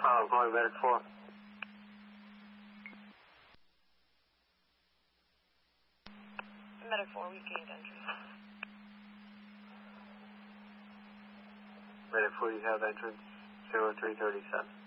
Calling Medic 4. Medic 4, we gained entry. Medic 4, you have entrance 0337.